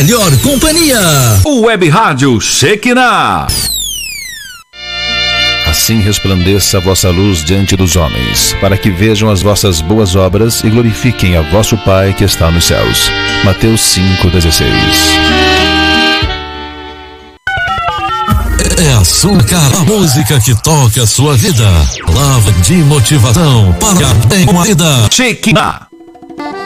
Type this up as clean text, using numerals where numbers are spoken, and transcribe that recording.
melhor companhia. Web Rádio Shekinah. Assim resplandeça a vossa luz diante dos homens, para que vejam as vossas boas obras e glorifiquem a vosso Pai que está nos céus. Mateus 5,16. É a sua cara, a música que toca a sua vida. Palavra de motivação para a vida. Shekinah.